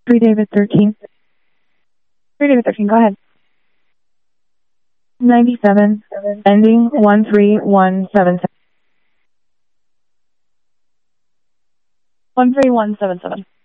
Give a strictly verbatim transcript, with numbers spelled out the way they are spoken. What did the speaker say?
Three David thirteen. Three David thirteen, go ahead. Ninety-seven, ending one three one seven seven. One three one seven seven.